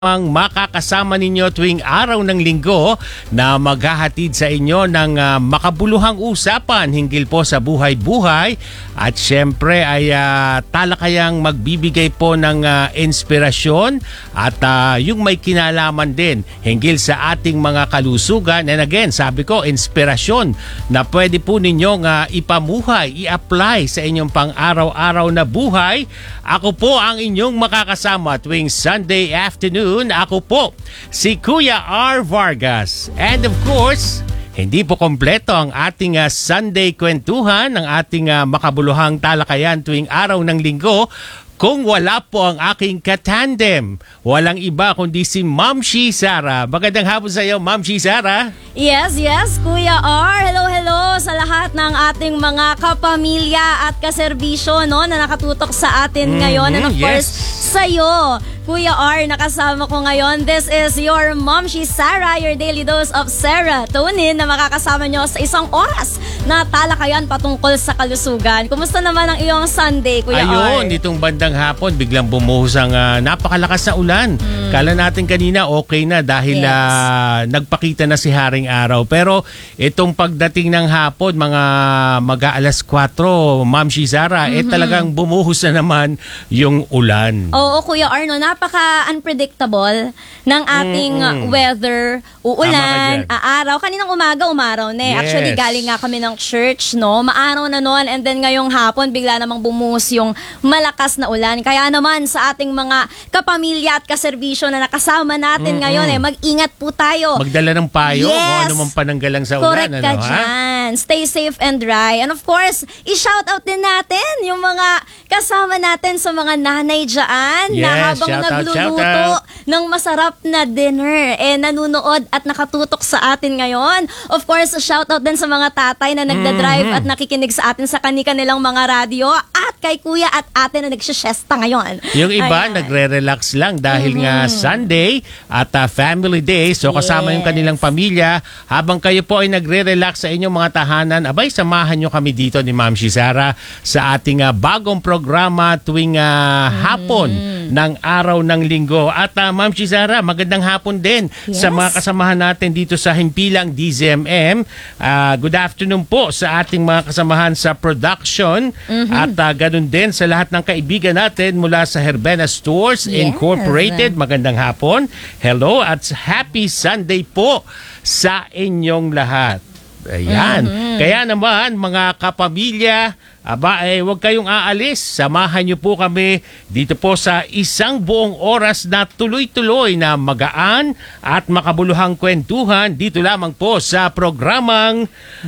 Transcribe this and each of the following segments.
ang makakasama ninyo tuwing araw ng linggo na maghahatid sa inyo ng makabuluhang usapan hinggil po sa buhay-buhay at syempre ay talakayang magbibigay po ng inspirasyon at yung may kinalaman din hinggil sa ating mga kalusugan. And again, sabi ko, inspirasyon na pwede po ninyong ipamuhay, i-apply sa inyong pang-araw-araw na buhay. Ako po ang inyong makakasama tuwing Sunday afternoon. Ako po, si Kuya R. Vargas. And of course, hindi po kompleto ang ating Sunday kwentuhan, ang ating makabuluhang talakayan tuwing araw ng linggo kung wala po ang aking katandem. Walang iba kundi si Ma'am Shi Sara. Magandang hapon sa iyo, Ma'am Shi Sara. Yes, Kuya R. Hello sa lahat ng ating mga kapamilya at kaserbisyo na nakatutok sa atin ngayon. And of course, sa iyo, Kuya R, nakasama ko ngayon. This is your Ma'am Shi Sara, your daily dose of serotonin na makakasama nyo sa isang oras na talakayan patungkol sa kalusugan. Kumusta naman ang iyong Sunday, Kuya R? Ayun, itong bandang hapon, biglang bumuhos ang napakalakas na ulan. Kala natin kanina okay na dahil nagpakita na si Haring Araw. Pero itong pagdating ng hapon, mga mag-aalas 4, Ma'am Shi Sara, talagang bumuhos na naman yung ulan. Oo, Kuya R, napaka-unpredictable ng ating weather. Uulan, aaraw. Kaninang umaga, umaraw na eh. Yes. Actually, galing nga kami ng church, maaraw na noon. And then ngayong hapon, bigla namang bumuhos yung malakas na ulan. Kaya naman sa ating mga kapamilya at kaserbisyo na nakasama natin ngayon, mag-ingat po tayo. Magdala ng payo kung ano man pananggalang sa ulan. Correct ka dyan. Stay safe and dry. And of course, i-shoutout din natin yung mga kasama natin sa mga nanay dyan na habang nagluluto ng masarap na dinner, nanunood at nakatutok sa atin ngayon. Of course, shoutout din sa mga tatay na nagdadrive at nakikinig sa atin sa kanilang mga radyo at kay kuya at ate na nagsisyesta ngayon. Yung iba, nagre-relax lang dahil nga Sunday at family day. So kasama yung kanilang pamilya. Habang kayo po ay nagre-relax sa inyong mga tahanan, abay, samahan nyo kami dito ni Ma'am Shi Sara sa ating bagong programa tuwing hapon ng araw ng linggo. At Ma'am Shi Sara, magandang hapon din sa mga kasamahan natin dito sa Himpilang DZMM. Good afternoon po sa ating mga kasamahan sa production at ganun din sa lahat ng kaibigan natin mula sa Herbena Stores Incorporated. Magandang hapon. Hello at happy Sunday po sa inyong lahat. Ayan. Kaya naman mga kapamilya, huwag kayong aalis. Samahan niyo po kami dito po sa isang buong oras na tuloy-tuloy na magaan at makabuluhang kwentuhan dito lamang po sa programang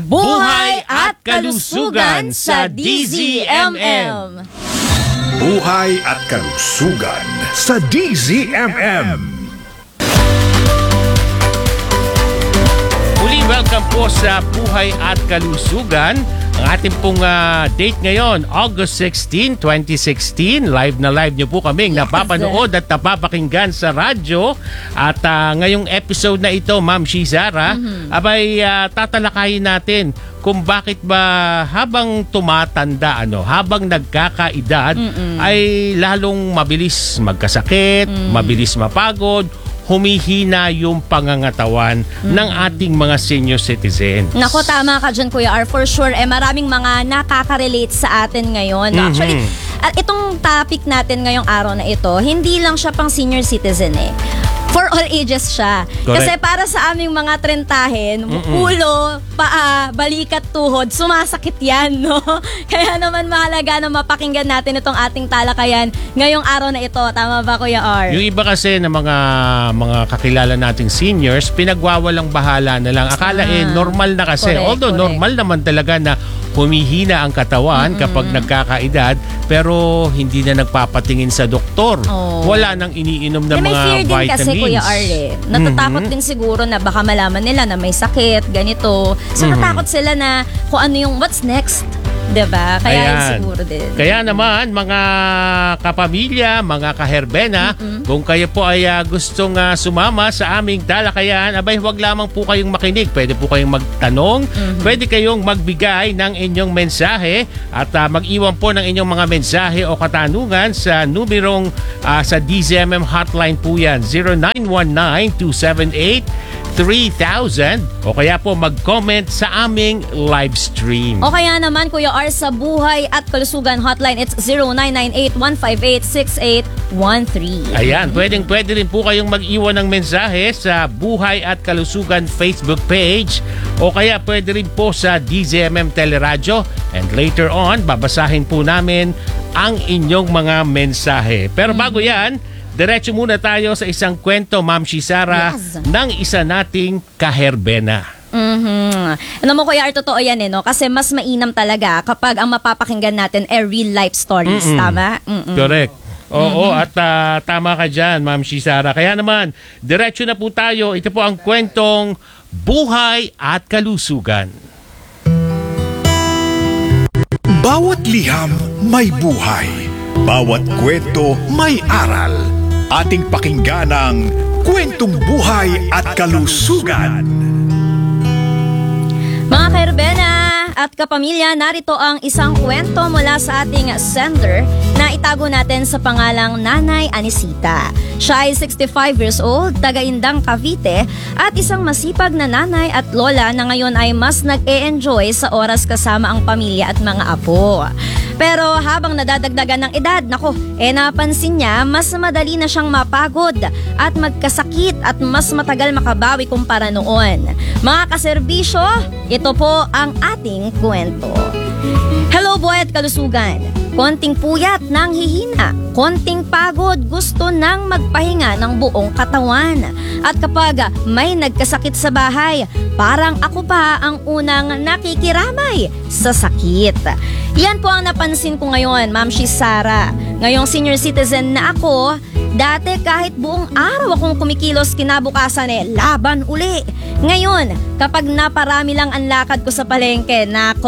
Buhay at Kalusugan sa DZMM. Buhay at Kalusugan sa DZMM. Welcome po sa Buhay at Kalusugan. Ang ating pong date ngayon, August 16, 2016. Live na live nyo po kaming napapanood at napapakinggan sa radyo. At ngayong episode na ito, Ma'am Shi Sara, tatalakayin natin kung bakit ba habang tumatanda, habang nagkakaedad, ay lalong mabilis magkasakit, mabilis mapagod, humihina yung pangangatawan ng ating mga senior citizen. Nako, tama ka dyan, Kuya R. For sure, maraming mga nakaka-relate sa atin ngayon. Actually, itong topic natin ngayong araw na ito, hindi lang siya pang senior citizen For all ages siya. Correct. Kasi para sa aming mga trentahin, ulo, paa, balikat, tuhod, sumasakit yan, Kaya naman mahalaga na mapakinggan natin itong ating talakayan ngayong araw na ito. Tama ba, Kuya R? Yung iba kasi na mga kakilala nating seniors, pinagwawalang bahala na lang. Akala normal na kasi. Although normal naman talaga na humihina ang katawan kapag nagkakaedad, pero hindi na nagpapatingin sa doktor. Wala nang iniinom ng mga fear din vitamins. kasi, Kuya R, natatakot din siguro na baka malaman nila na may sakit, ganito. So natakot sila na kung ano yung what's next. Diba? Kaya yun Ayan. siguro din. Kaya naman, mga kapamilya, mga kaherbena, kung kayo po ay gustong sumama sa aming talakayan, abay huwag lamang po kayong makinig. Pwede po kayong magtanong, pwede kayong magbigay ng inyong mensahe at mag-iwan po ng inyong mga mensahe o katanungan sa numerong sa DZMM hotline po yan, 0919-278-3000 o kaya po mag-comment sa aming live stream. O kaya naman, Kuya R, sa Buhay at Kalusugan hotline, it's 0998-158-6813. Ayan, pwede rin po kayong mag-iwan ng mensahe sa Buhay at Kalusugan Facebook page o kaya pwede rin po sa DZMM Teleradyo and later on, babasahin po namin ang inyong mga mensahe. Pero bago yan, diretso muna tayo sa isang kwento, Ma'am Shisara, Yes. ng isa nating kaherbena. Ano mo, Kuya R, totoo yan no? Kasi mas mainam talaga kapag ang mapapakinggan natin ay real life stories, tama? Correct. Oo, at tama ka dyan, Ma'am Shisara. Kaya naman, diretso na po tayo. Ito po ang kwentong Buhay at Kalusugan. Bawat liham may buhay. Bawat kwento may aral. Ating pakinggan ang Kwentong Buhay at Kalusugan. Mga kaherbena at kapamilya, narito ang isang kwento mula sa ating sender na itago natin sa pangalang Nanay Anisita. Siya ay 65 years old, taga-Indang, Cavite, at isang masipag na nanay at lola na ngayon ay mas nag-e-enjoy sa oras kasama ang pamilya at mga apo. Pero habang nadadagdagan ng edad, napansin niya mas madali na siyang mapagod at magkasakit at mas matagal makabawi kumpara noon. Mga kaserbisyo, ito po ang ating kwento. Hello, Buhay at Kalusugan. Konting puyat nang hihina, konting pagod, gusto nang magpahinga ng buong katawan. At kapag may nagkasakit sa bahay, parang ako pa ang unang nakikiramay sa sakit. Yan po ang napansin ko ngayon, Ma'am Shisara. Ngayong senior citizen na ako, dati kahit buong araw akong kumikilos, kinabukasan laban uli. Ngayon, kapag naparami lang ang lakad ko sa palengke,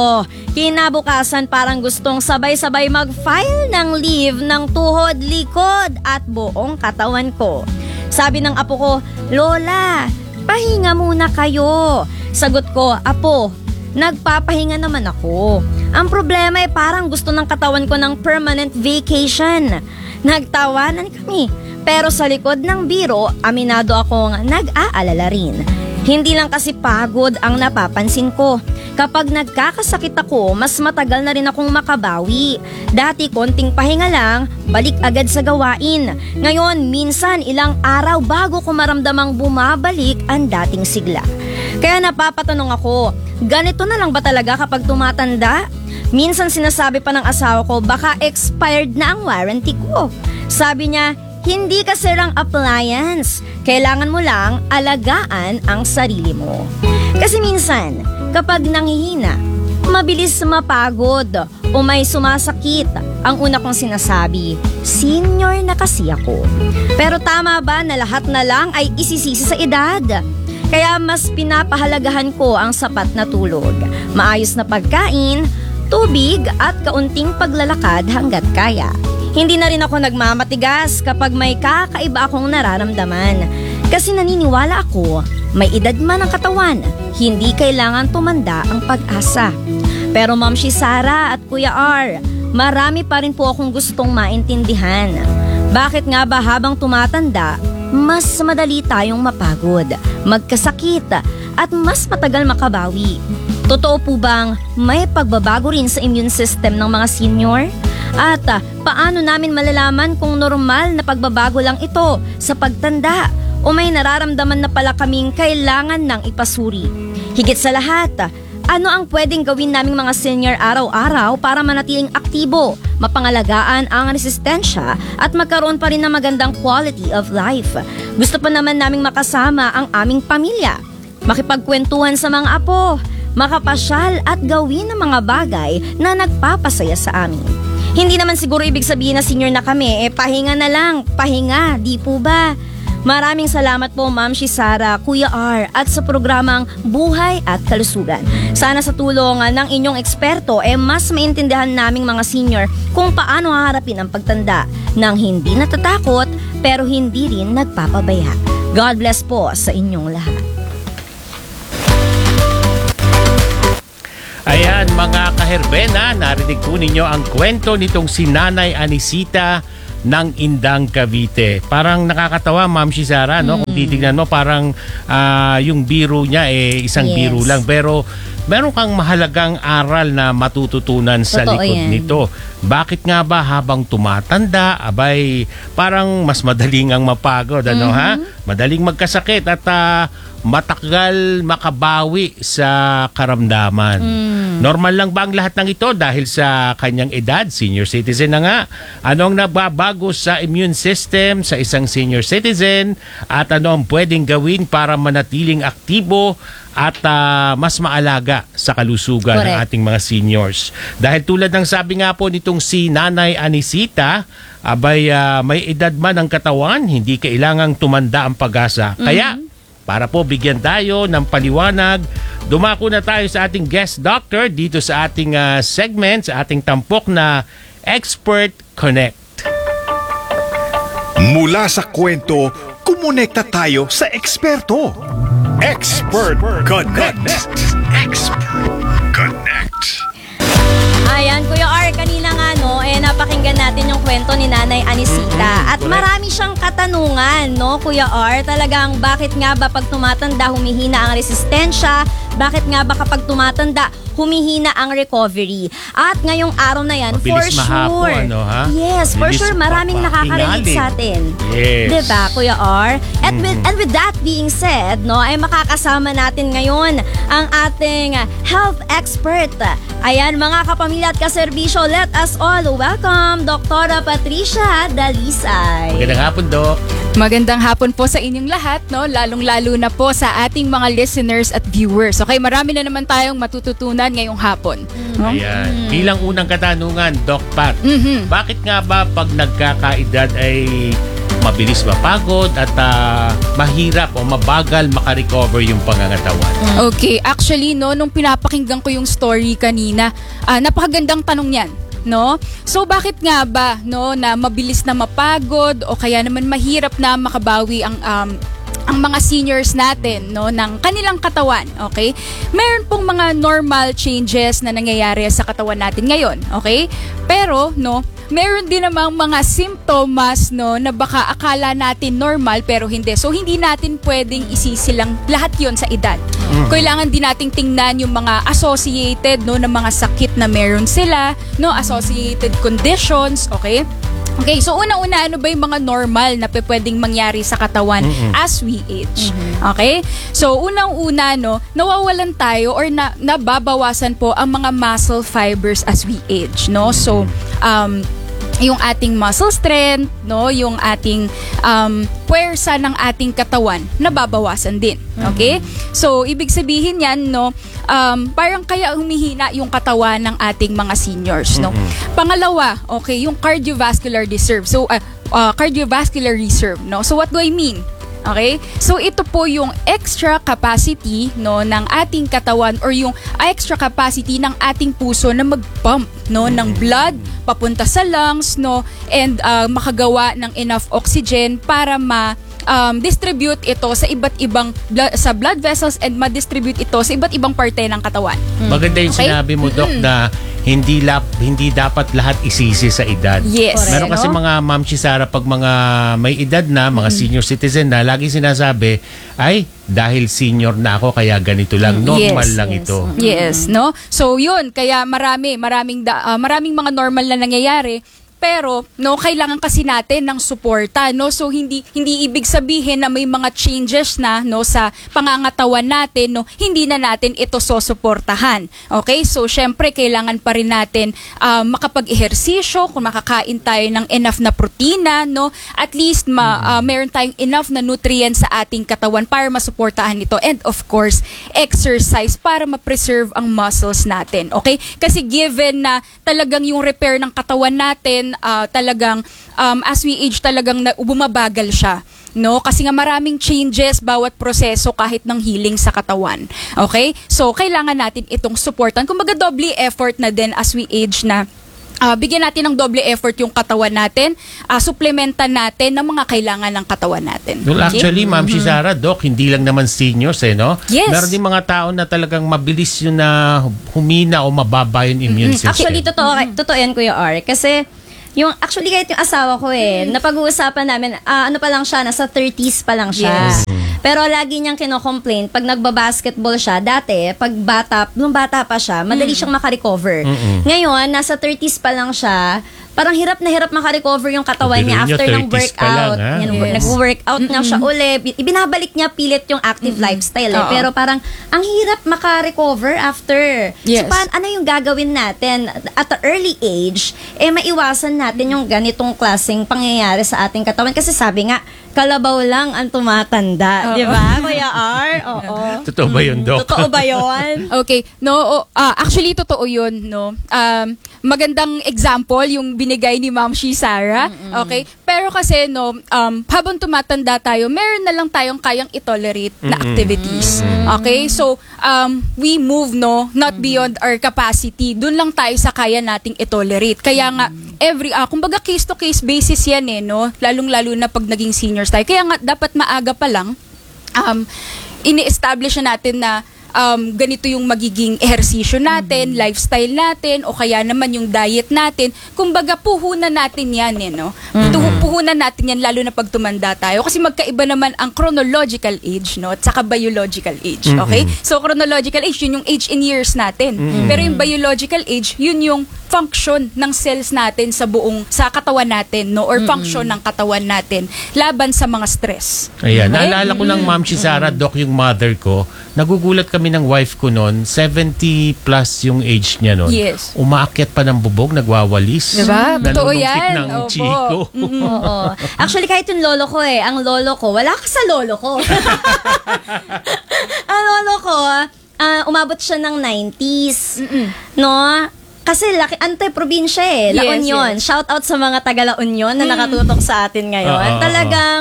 kinabukasan parang gustong sabay-sabay mag-file ng leave ng tuhod, likod at buong katawan ko. Sabi ng apo ko, Lola, pahinga muna kayo. Sagot ko, Apo, nagpapahinga naman ako. Ang problema ay parang gusto ng katawan ko ng permanent vacation. Nagtawanan kami. Pero sa likod ng biro, aminado akong nag-aalala rin. Hindi lang kasi pagod ang napapansin ko. Kapag nagkakasakit ako, mas matagal na rin akong makabawi. Dati konting pahinga lang, balik agad sa gawain. Ngayon, minsan ilang araw bago ko maramdamang bumabalik ang dating sigla. Kaya napapatanong ako, ganito na lang ba talaga kapag tumatanda? Minsan sinasabi pa ng asawa ko, baka expired na ang warranty ko. Sabi niya, hindi kasi rang appliance. Kailangan mo lang alagaan ang sarili mo. Kasi minsan, kapag nanghihina, mabilis mapagod o may sumasakit, ang una kong sinasabi, senior na kasi ako. Pero tama ba na lahat na lang ay isisisi sa edad? Kaya mas pinapahalagahan ko ang sapat na tulog, maayos na pagkain, tubig at kaunting paglalakad hanggat kaya. Hindi na rin ako nagmamatigas kapag may kakaiba akong nararamdaman. Kasi naniniwala ako, may edad man ang katawan, hindi kailangan tumanda ang pag-asa. Pero Ma'am Shisara at Kuya R, marami pa rin po akong gustong maintindihan. Bakit nga ba habang tumatanda, mas madali tayong mapagod, magkasakit at mas matagal makabawi? Totoo po bang may pagbabago rin sa immune system ng mga senior? At paano namin malalaman kung normal na pagbabago lang ito sa pagtanda o may nararamdaman na pala kaming kailangan ng ipasuri? Higit sa lahat, ano ang pwedeng gawin naming mga senior araw-araw para manatiling aktibo, mapangalagaan ang resistensya at magkaroon pa rin ng magandang quality of life? Gusto pa naman naming makasama ang aming pamilya, makipagkwentuhan sa mga apo, makapasyal at gawin ang mga bagay na nagpapasaya sa amin. Hindi naman siguro ibig sabihin na senior na kami, pahinga na lang, pahinga, di po ba? Maraming salamat po Ma'am Sara, Kuya R at sa programang Buhay at Kalusugan. Sana sa tulong ng inyong eksperto mas maintindihan naming mga senior kung paano haharapin ang pagtanda nang hindi natatakot pero hindi rin nagpapabaya. God bless po sa inyong lahat. Ayan mga kaherbena, narinig po ninyo ang kwento nitong si Nanay Anisita ng Indang, Cavite. Parang nakakatawa, Ma'am Sara, no? Kung titignan mo, parang yung biro niya isang biro lang. Pero meron kang mahalagang aral na matututunan sa Totoo likod yan. nito. Bakit nga ba habang tumatanda, abay, parang mas madaling ang mapagod, ano ha? Madaling magkasakit at matagal makabawi sa karamdaman. Normal lang ba ang lahat ng ito dahil sa kanyang edad? Senior citizen na nga. Ano ang nababago sa immune system sa isang senior citizen? At ano ang pwedeng gawin para manatiling aktibo at mas maalaga sa kalusugan ng ating mga seniors? Dahil tulad ng sabi nga po nitong si Nanay Anisita, abay may edad man ang katawan, hindi kailangang tumanda ang pag-asa. Kaya para po bigyan tayo ng paliwanag, dumako na tayo sa ating guest doctor dito sa ating segment, sa ating tampok na Expert Connect. Mula sa kwento, kumonekta tayo sa eksperto. Expert Connect. Expert Connect. Ayan, Kuya R, kanina nga napakinggan natin yung kwento ni Nanay Anisita. At marami siyang katanungan, no, Kuya R? Talagang bakit nga ba pag tumatanda humihina ang resistensya? Bakit nga ba kapag tumatanda humihina ang recovery? At ngayong araw na yan, Mabilis for mahapo, sure. ano, ha? Yes, for Bilis sure, maraming nakaka-relate sa atin. Yes. Diba, Kuya R? And with that being said, no, ay makakasama natin ngayon ang ating health expert. Ayan, mga kapamilya at kaserbisyo, let us all welcome Dr. Patricia Dalisay. Magandang hapon, Doc. Magandang hapon po sa inyong lahat, no? Lalong-lalo na po sa ating mga listeners at viewers. Okay, marami na naman tayong matututunan ngayong hapon. No? Ayan. Bilang unang katanungan, Doc Pat, bakit nga ba pag nagkakaedad ay mabilis mapagod at mahirap o mabagal makarecover yung pangangatawan? Okay, actually, no, nung pinapakinggan ko yung story kanina, napakagandang tanong yan. No? So bakit nga ba, no, na mabilis na mapagod o kaya naman mahirap na makabawi ang mga seniors natin, no, ng kanilang katawan, okay? Meron pong mga normal changes na nangyayari sa katawan natin ngayon, okay? Pero, no, meron din namang mga simptomas, no, na baka akala natin normal pero hindi. So hindi natin pwedeng isisilang lahat 'yon sa edad. Kailangan din nating tingnan yung mga associated, no, na mga sakit na meron sila, no, associated conditions, okay? Okay, so una-una, ano ba yung mga normal na pwedeng mangyari sa katawan as we age? Okay? So unang-una, no, nawawalan tayo or nababawasan po ang mga muscle fibers as we age, no? So yung ating muscle strength, no, yung ating puwersa ng ating katawan nababawasan din. Okay? So ibig sabihin yan, no, parang kaya humihina yung katawan ng ating mga seniors, no. Pangalawa, okay, yung cardiovascular reserve. So cardiovascular reserve, no. So what do I mean? Okay? So ito po yung extra capacity, no, ng ating katawan or yung extra capacity ng ating puso na mag-pump, no, ng blood papunta sa lungs, no, and makagawa ng enough oxygen para distribute ito sa iba't ibang sa blood vessels and ma-distribute ito sa iba't ibang parte ng katawan. Maganda yung sinabi mo, Doc, na hindi dapat lahat isisi sa edad. Yes. Correct. Meron kasi mga Ma'am Sara, pag mga may edad na, mga senior citizen na, lagi sinasabi, ay, dahil senior na ako, kaya ganito lang. Normal lang ito. Yes, no? So yun, kaya maraming mga normal na nangyayari. Pero, no, kailangan kasi natin ng suporta, no? So hindi ibig sabihin na may mga changes na, no, sa pangangatawan natin, no, hindi na natin ito susuportahan. Okay? So syempre kailangan pa rin natin makapag-ehersisyo, kung makakain tayo ng enough na protina, no? At least meron tayong enough na nutrients sa ating katawan para masuportahan ito. And of course, exercise para ma-preserve ang muscles natin. Okay? Kasi given na talagang yung repair ng katawan natin talagang as we age talagang bumabagal siya. no? Kasi nga maraming changes bawat proseso kahit ng healing sa katawan. Okay? So, kailangan natin itong supportan. Kumbaga, doble effort na din as we age na bigyan natin ng doble effort yung katawan natin, supplementan natin ng mga kailangan ng katawan natin. Well, actually, Ma'am Shizara, Doc, hindi lang naman seniors, no? Yes. Meron din mga tao na talagang mabilis yun na humina o mababa yung immune system. Actually, totoo yan, Kuya R. Kasi, actually, kahit yung asawa ko napag-uusapan namin, ano pa lang siya, nasa 30s pa lang siya. Yes. Pero lagi niyang kino-complain, pag nagbabasketball siya, dati, nung bata pa siya, madali siyang makarecover. Ngayon, nasa 30s pa lang siya, parang hirap na hirap makarecover yung katawan niya Sabihin after niyo, ng 30s pa workout. lang, Yan, Yes. nag-workout na siya uli. Ibinabalik niya pilit yung active lifestyle. Oo. Pero parang, ang hirap makarecover after. Yes. So, ano yung gagawin natin at the early age, maiwasan natin yung ganitong klaseng pangyayari sa ating katawan. Kasi sabi nga, kalabaw lang ang tumatanda. Di ba, Kuya R? Oo. Totoo ba yun, Doc? Totoo ba yun? Okay, actually totoo 'yun, no. Magandang example yung binigay ni Ma'am Shizara, okay? Pero kasi habang tumatanda tayo, meron na lang tayong kayang i-tolerate na activities. Okay? So, we move not beyond our capacity. Doon lang tayo sa kaya nating i-tolerate. Kaya nga kumbaga case to case basis 'yan no, lalong-lalo na pag naging seniors tayo. Kaya nga dapat maaga pa lang ini-establish na natin na ganito yung magiging ehersisyo natin, lifestyle natin, o kaya naman yung diet natin. Kumbaga, puhunan natin yan, no? Puhunan natin yan, lalo na pag tumanda tayo. Kasi magkaiba naman ang chronological age, no? At saka biological age, okay? So, chronological age, yun yung age in years natin. Pero yung biological age, yun yung function ng cells natin sa katawan natin, no? Or function ng katawan natin laban sa mga stress. Ayan, naalala ko lang, Ma'am Shizara, Doc, yung mother ko, nagugulat kami ng wife ko noon, 70 plus yung age niya noon. Yes. Umaakyat pa ng bubog, nagwawalis. Diba? Totoo Nanunungkit yan. ng Opo. chiko. Oo. Actually, kahit yung lolo ko ang lolo ko, wala ka sa lolo ko. Ang lolo ko, umabot siya ng 90s. No? Kasi ante-probinsya La Yes, Union. yes. Shout out sa mga taga La Union na nakatutok sa atin ngayon. Oo, Talagang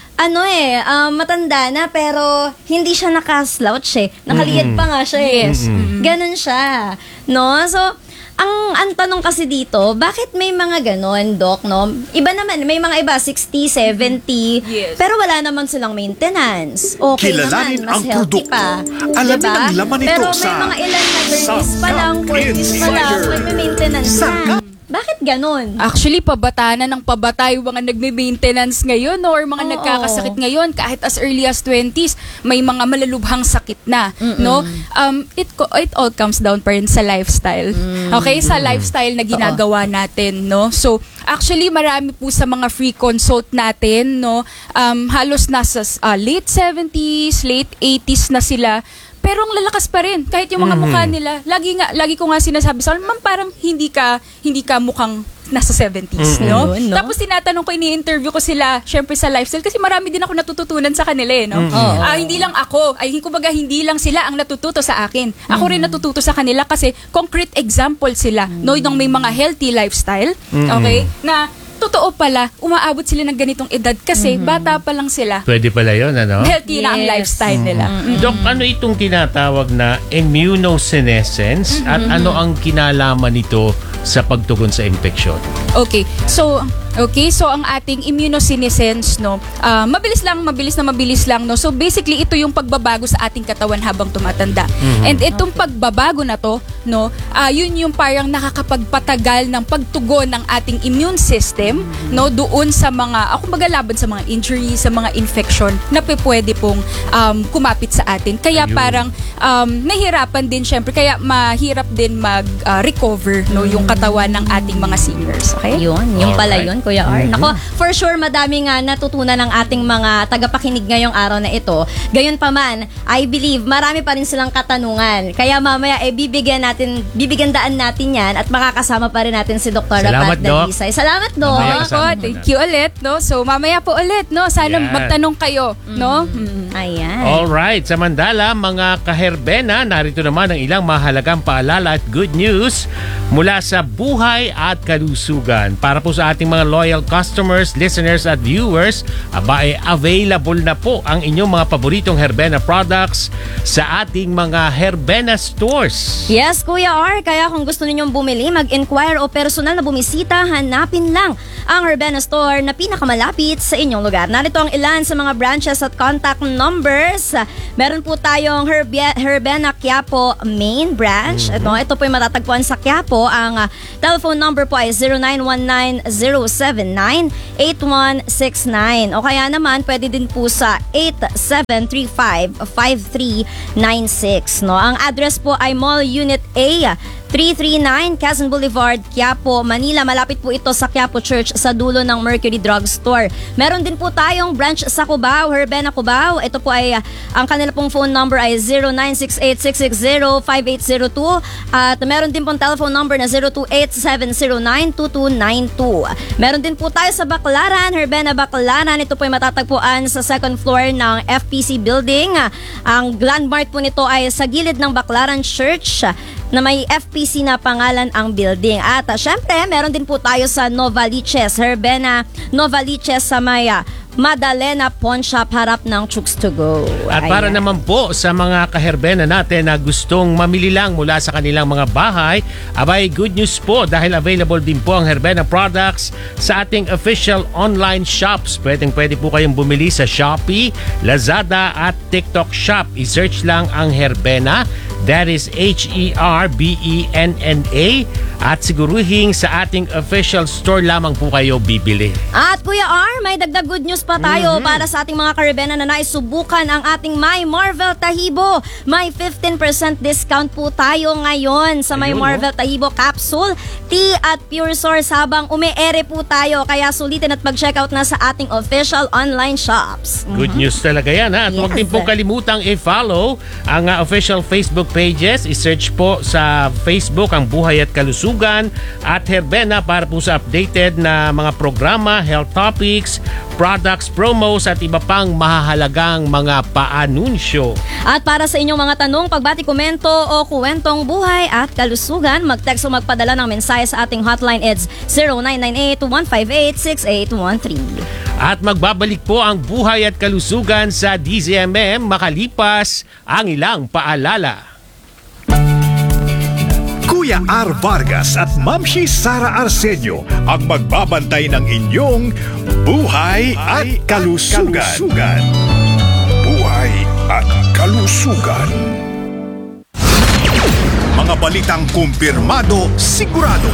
matanda na pero hindi siya nakaslouch Nakaliad pa nga siya Yes. Ganon siya. No? So, ang tanong kasi dito, bakit may mga ganon, Doc, no? Iba naman, may mga iba, 60, 70, Yes. pero wala naman silang maintenance. Okay Kilalanin naman, mas ang healthy produkto. pa. Alamin Diba? ang laman nito pero sa may mga ilan na 30s pa lang, Sangkap 40s pa lang, Insider. may maintenance na. Sangkap. Bakit ganon? Actually, pabata na ng pabata yung mga nagme-maintenance ngayon or mga Oo. nagkakasakit ngayon kahit as early as 20s, may mga malalubhang sakit na, no? It all comes down pa rin sa lifestyle. Okay? Sa lifestyle na ginagawa natin, no? So, actually, marami po sa mga free consult natin, no? Halos nasa late 70s, late 80s na sila. Pero ang lalakas pa rin. Kahit yung mga mukha nila, lagi ko nga sinasabi sa kanila, ma'am, parang hindi ka mukhang nasa 70s, no? Yun, no? Tapos tinatanong ko, ini-interview ko sila, syempre sa lifestyle, kasi marami din ako natututunan sa kanila, no? Hindi lang ako, kumbaga hindi lang sila ang natututo sa akin. Ako rin natututo sa kanila kasi concrete example sila, no? Nung may mga healthy lifestyle, okay? Na totoo pala, umaabot sila ng ganitong edad kasi bata pa lang sila. Pwede pala yun, ano? Healthy na ang Yes. lifestyle nila. Doc, ano itong tinatawag na immunosenescence at ano ang kinalaman nito sa pagtugon sa infeksyon? Okay. So ang ating immunosenescence, no, mabilis lang, no. So basically ito yung pagbabago sa ating katawan habang tumatanda. And itong pagbabago na to, no, yun yung parang nakakapagpatagal ng pagtugon ng ating immune system, no, doon sa mga kumbaga laban sa mga injury, sa mga infection na pwede pong kumapit sa atin. Kaya Ayun. parang nahirapan din syempre, kaya mahirap din mag-recover, no, yung katawan ng ating mga seniors. Okay? Yung pala Alright. yun, Kuya R. Nako, for sure, madami nga natutunan ng ating mga tagapakinig ngayong araw na ito. Gayon pa man, I believe, marami pa rin silang katanungan. Kaya mamaya, bibigyan daan natin yan at makakasama pa rin natin si Dr. Salamat, Pat Doc. Dalisay. Salamat, Doc. Mamaya Ako, kasama mo thank na. you ulit, no? So, mamaya po ulit, no? Sana Yan. magtanong kayo, no? Ayan. Alright, samantala mga kaherbena, narito naman ang ilang mahalagang paalala at good news mula sa buhay at kalusugan. Para po sa ating mga loyal customers, listeners at viewers, available na po ang inyong mga paboritong Herbena products sa ating mga Herbena stores. Yes, Kuya R. Kaya kung gusto ninyong bumili, mag-inquire o personal na bumisita, hanapin lang ang Herbena store na pinakamalapit sa inyong lugar. Narito ang ilan sa mga branches at contact numbers. Meron po tayong Herbena Quiapo main branch. Ito po yung matatagpuan sa Quiapo. Ang telephone number po ay 0919-079-8169. O kaya naman, pwede din po sa 8735-5396. Ang address po ay Mall Unit A, 339 Quezon Boulevard, Quiapo, Manila. Malapit po ito sa Quiapo Church sa dulo ng Mercury Drugstore. Meron din po tayong branch sa Cubao, Herbena Cubao. Ito po ay, ang kanila pong phone number ay 0968-660-5802 at meron din pong telephone number na 028-709-2292. Meron din po tayo sa Baclaran, Herbena Baclaran. Ito po ay matatagpuan sa second floor ng FPC building. Ang landmark po nito ay sa gilid ng Baclaran Church na may FPC na pangalan ang building. At syempre, meron din po tayo sa Novaliches, Herbena Novaliches sa Maya, Madalena Pawn Shop, harap ng Chooks to Go. At para naman po sa mga kaherbena natin na gustong mamili lang mula sa kanilang mga bahay, abay good news po dahil available din po ang Herbena products sa ating official online shops. Pwede po kayong bumili sa Shopee, Lazada at TikTok Shop. I-search lang ang Herbena. That is HERBENNA at siguruhin sa ating official store lamang po kayo bibili. At Kuya R, may dagdag good news pa tayo para sa ating mga karebena na naisubukan ang ating My Marvel Tahibo. May 15% discount po tayo ngayon sa My Marvel Tahibo capsule, tea at pure source habang ume-ere po tayo. Kaya sulitin at mag-checkout na sa ating official online shops. Good news talaga yan, ha? At huwag din po kalimutang i-follow ang official Facebook pages. I-search po sa Facebook ang Buhay at Kalusugan at Herbena para po sa updated na mga programa, health topics, products, promos at iba pang mahahalagang mga paanunsyo. At para sa inyong mga tanong, pagbati, komento o kwentong buhay at kalusugan, mag-text o magpadala ng mensahe sa ating hotline. It's 0998-158-6813. At magbabalik po ang Buhay at Kalusugan sa DZMM makalipas ang ilang paalala. Kuya R. Vargas at Mamshi Sara Arsenio ang magbabantay ng inyong Buhay at Kalusugan. Buhay at Kalusugan. Mga balitang kumpirmado, sigurado.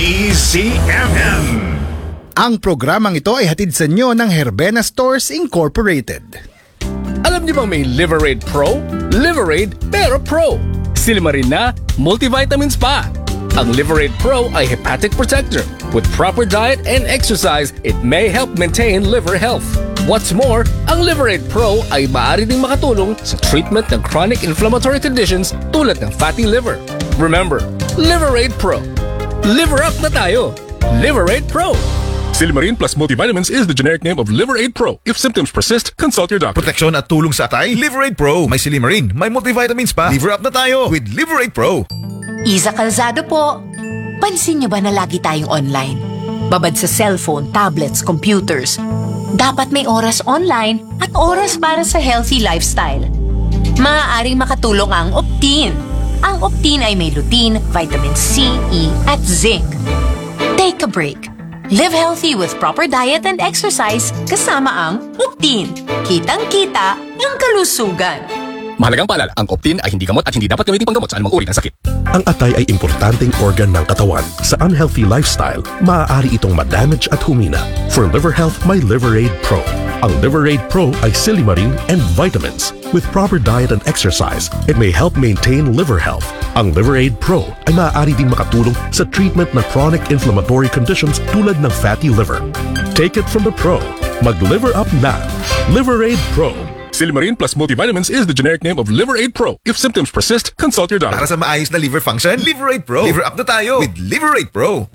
DZMM. Ang programang ito ay hatid sa inyo ng Herbena Stores Incorporated. Alam niyo bang may Liverade Pro? Liverade pero Pro. Silimarin na, multivitamins pa. Ang Liverade Pro ay hepatic protector. With proper diet and exercise, it may help maintain liver health. What's more, ang Liverade Pro ay maaari ding makatulong sa treatment ng chronic inflammatory conditions tulad ng fatty liver. Remember, Liverade Pro. Liver up na tayo. Liverade Pro. Silimarin plus multivitamins is the generic name of Liverade Pro. If symptoms persist, consult your doctor. Proteksyon at tulong sa atay, Liverade Pro. May Silimarin, may multivitamins pa. Liver up na tayo with Liverade Pro. Isa Calzado po. Pansin niyo ba na lagi tayong online? Babad sa cellphone, tablets, computers. Dapat may oras online at oras para sa healthy lifestyle. Maaaring makatulong ang Optin. Ang Optin ay may lutein, vitamin C, E at zinc. Take a break. Live healthy with proper diet and exercise kasama ang Optin. Kitang-kita ang kalusugan. Mahalagang paalala, ang Optin ay hindi gamot at hindi dapat gamitin panggamot sa anumang uri ng sakit. Ang atay ay importanteng organ ng katawan. Sa unhealthy lifestyle, maaari itong ma-damage at humina. For liver health, may Liverade Pro. Ang Liverade Pro ay silimarin and vitamins. With proper diet and exercise, it may help maintain liver health. Ang Liverade Pro ay maaari ding makatulong sa treatment ng chronic inflammatory conditions tulad ng fatty liver. Take it from the pro. Mag-liver up na. Liverade Pro. Silimarin plus multivitamins is the generic name of Liverade Pro. If symptoms persist, consult your doctor. Para sa maayos na liver function, Liverade Pro. Liver up na tayo with Liverade Pro.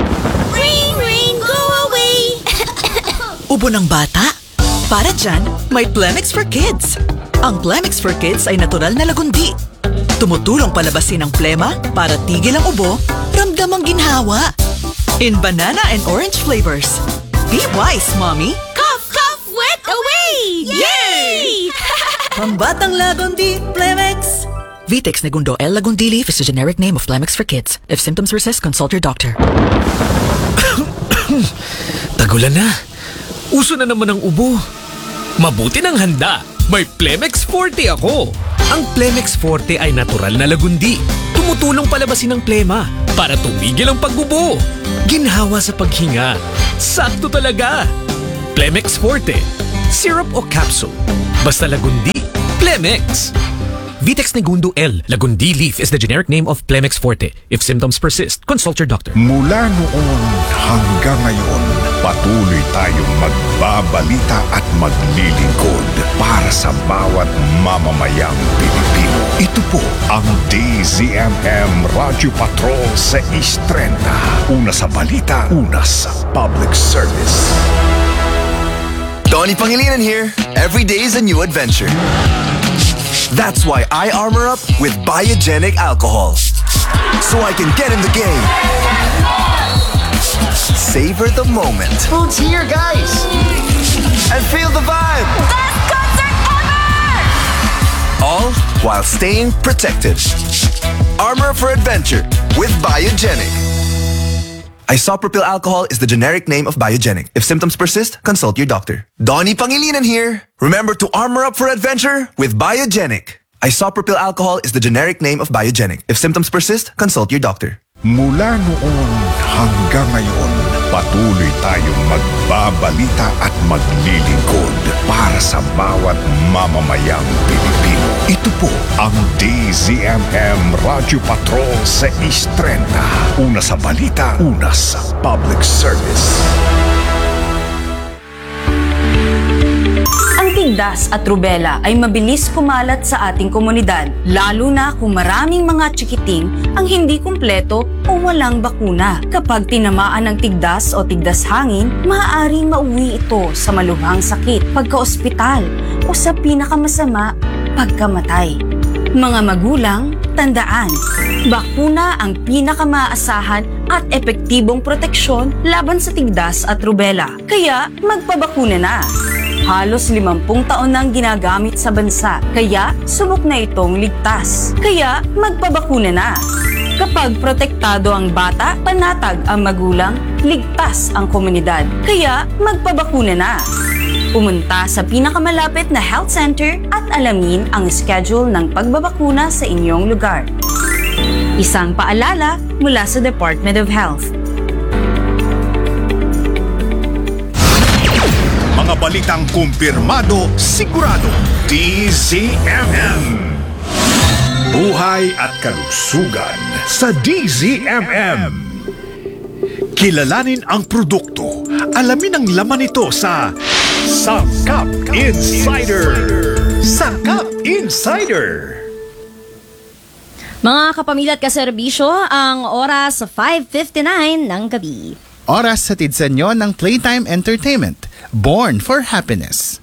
Ring, ring, go away! Ubo ng bata? Para dyan, may Plemix for Kids. Ang Plemix for Kids ay natural na lagundi. Tumutulong palabasin ang plema para tigil ang ubo, ramdam ang ginhawa. In banana and orange flavors. Be wise, Mommy. Cough, cough, wet away! Yay! Pambatang Lagundi, Plemex. Vitex Negundo L. Lagundi Leaf is the generic name of Plemex for kids. If symptoms persist, consult your doctor. Tagulan na. Uso na naman ang ubo. Mabuti ng handa. May Plemex Forte ako. Ang Plemex Forte ay natural na lagundi. Tumutulong palabasin ang plema para tumigil ang pagbubo. Ginhawa sa paghinga. Sakto talaga. Plemex Forte. Syrup o capsule. Basta lagundi. Plemex. Vitex Negundo L. Lagundi Leaf is the generic name of Plemex Forte. If symptoms persist, consult your doctor. Mula noon hanggang ngayon, patuloy tayong magbabalita at maglilingkod para sa bawat mamamayang Pilipino. Ito po ang DZMM Radio Patrol sa East 30. Una sa balita, una sa public service. Donnie Pangilinan here. Every day is a new adventure. That's why I armor up with Biogenic alcohol. So I can get in the game. Savor the moment. Food's here, guys! And feel the vibe. Best concert ever! All while staying protected. Armor for adventure with Biogenic. Isopropyl alcohol is the generic name of Biogenic. If symptoms persist, consult your doctor. Donnie Pangilinan here. Remember to armor up for adventure with Biogenic. Isopropyl alcohol is the generic name of Biogenic. If symptoms persist, consult your doctor. Mula noon hanggang ngayon, patuloy tayong magbabalita at maglilingkod para sa bawat mamamayang Pilipino. Ito po ang DZMM Radio Patrol sa East 30. Una sa balita, una sa public service. Ang tigdas at rubella ay mabilis kumalat sa ating komunidad, lalo na kung maraming mga chikiting ang hindi kumpleto o walang bakuna. Kapag tinamaan ng tigdas o tigdas hangin, maaaring mauwi ito sa malubhang sakit, pagka-ospital o sa pinakamasama, pagkamatay. Mga magulang, tandaan, bakuna ang pinakamaasahan at epektibong proteksyon laban sa tigdas at rubella. Kaya magpabakuna na! Halos 50 taon nang ginagamit sa bansa, kaya subok na itong ligtas. Kaya magpabakuna na! Kapag protektado ang bata, panatag ang magulang, ligtas ang komunidad. Kaya magpabakuna na! Pumunta sa pinakamalapit na health center at alamin ang schedule ng pagbabakuna sa inyong lugar. Isang paalala mula sa Department of Health. Mga balitang kumpirmado, sigurado. DZMM. Buhay at kalusugan sa DZMM. Kilalanin ang produkto. Alamin ang laman nito sa Sangkap Insider. Sangkap Insider. Mga kapamilya at kaserbisyo, ang oras 5:59 ng gabi. Oras sa tidsa nyo ng Playtime Entertainment. Born for Happiness.